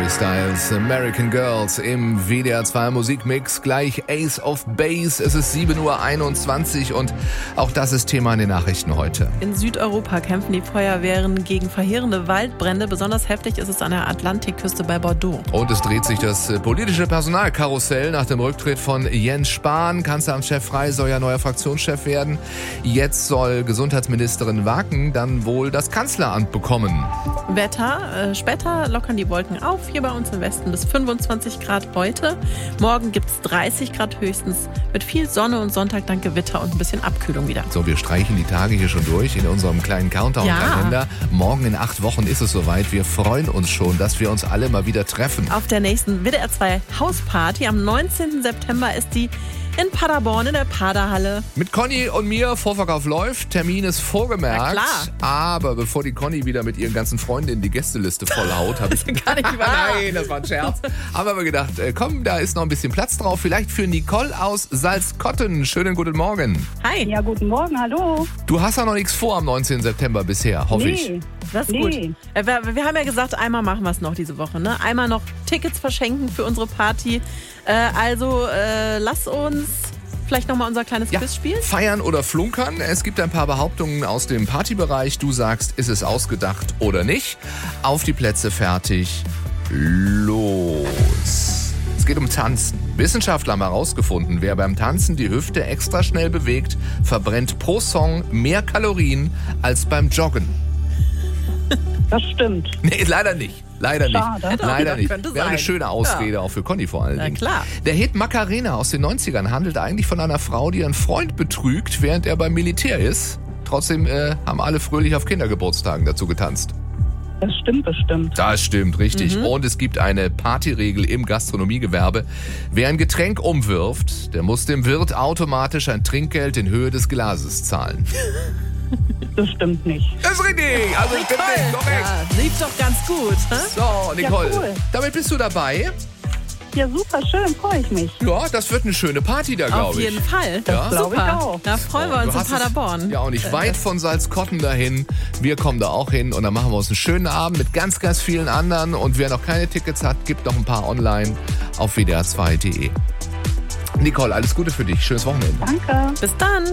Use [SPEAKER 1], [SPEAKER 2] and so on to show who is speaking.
[SPEAKER 1] Harry Styles, American Girls im WDR 2 Musikmix, gleich Ace of Base. Es ist 7:21 Uhr und auch das ist Thema in den Nachrichten heute.
[SPEAKER 2] In Südeuropa kämpfen die Feuerwehren gegen verheerende Waldbrände. Besonders heftig ist es an der Atlantikküste bei Bordeaux.
[SPEAKER 1] Und es dreht sich das politische Personalkarussell nach dem Rücktritt von Jens Spahn. Kanzleramtschef Frey soll ja neuer Fraktionschef werden. Jetzt soll Gesundheitsministerin Waken dann wohl das Kanzleramt bekommen.
[SPEAKER 2] Wetter, später lockern die Wolken auf, hier bei uns im Westen bis 25 Grad heute. Morgen gibt es 30 Grad höchstens mit viel Sonne und Sonntag dann Gewitter und ein bisschen Abkühlung wieder.
[SPEAKER 1] So, wir streichen die Tage hier schon durch in unserem kleinen Countdown-Kalender. Ja. Morgen in 8 Wochen ist es soweit. Wir freuen uns schon, dass wir uns alle mal wieder treffen.
[SPEAKER 2] Auf der nächsten WDR 2 Hausparty am 19. September ist die in Paderborn in der Paderhalle.
[SPEAKER 1] Mit Conny und mir, Vorverkauf läuft, Termin ist vorgemerkt.
[SPEAKER 2] Na klar.
[SPEAKER 1] Aber bevor die Conny wieder mit ihren ganzen Freundinnen die Gästeliste vollhaut, habe ich...
[SPEAKER 2] Das ist gar nicht wahr.
[SPEAKER 1] Nein, das war ein Scherz. Haben wir gedacht, komm, da ist noch ein bisschen Platz drauf. Vielleicht für Nicole aus Salzkotten. Schönen guten Morgen.
[SPEAKER 2] Hi.
[SPEAKER 3] Ja, guten Morgen, hallo.
[SPEAKER 1] Du hast ja noch nichts vor am 19. September bisher, hoffe ich.
[SPEAKER 2] Das ist gut. Wir haben ja gesagt, einmal machen wir es noch diese Woche. Ne? Einmal noch Tickets verschenken für unsere Party. Lass uns vielleicht nochmal unser kleines Quiz spielen.
[SPEAKER 1] Feiern oder flunkern. Es gibt ein paar Behauptungen aus dem Partybereich. Du sagst, ist es ausgedacht oder nicht? Auf die Plätze, fertig, los. Es geht um Tanzen. Wissenschaftler haben herausgefunden, wer beim Tanzen die Hüfte extra schnell bewegt, verbrennt pro Song mehr Kalorien als beim Joggen.
[SPEAKER 3] Das stimmt.
[SPEAKER 1] Nee, leider nicht. Leider
[SPEAKER 3] Schade.
[SPEAKER 1] nicht. Leider nicht.
[SPEAKER 2] Könnte
[SPEAKER 1] Wäre eine
[SPEAKER 2] sein.
[SPEAKER 1] schöne Ausrede, auch für Conny vor allen Dingen.
[SPEAKER 2] Na klar.
[SPEAKER 1] Der Hit Macarena aus den 90ern handelt eigentlich von einer Frau, die ihren Freund betrügt, während er beim Militär ist. Trotzdem haben alle fröhlich auf Kindergeburtstagen dazu getanzt.
[SPEAKER 3] Das stimmt bestimmt.
[SPEAKER 1] Das stimmt, richtig. Und es gibt eine Partyregel im Gastronomiegewerbe. Wer ein Getränk umwirft, der muss dem Wirt automatisch ein Trinkgeld in Höhe des Glases zahlen.
[SPEAKER 3] Das stimmt nicht.
[SPEAKER 1] Das ist richtig. Also ich bin nicht korrekt.
[SPEAKER 2] Ja, lief doch ganz gut. Hä?
[SPEAKER 1] So, Nicole,
[SPEAKER 3] Ja, cool.
[SPEAKER 1] damit bist du dabei.
[SPEAKER 3] Ja, super schön, freue ich mich.
[SPEAKER 1] Ja, das wird eine schöne Party da, glaube ich.
[SPEAKER 2] Auf jeden Fall.
[SPEAKER 1] Ja?
[SPEAKER 3] Glaube ich auch.
[SPEAKER 2] Da freuen wir
[SPEAKER 1] Du
[SPEAKER 2] uns in
[SPEAKER 1] hast es
[SPEAKER 2] Paderborn.
[SPEAKER 1] ja auch nicht weit von Salzkotten dahin. Wir kommen da auch hin und dann machen wir uns einen schönen Abend mit ganz, ganz vielen anderen. Und wer noch keine Tickets hat, gibt noch ein paar online auf wdr2.de. Nicole, alles Gute für dich. Schönes Wochenende.
[SPEAKER 3] Danke.
[SPEAKER 2] Bis dann.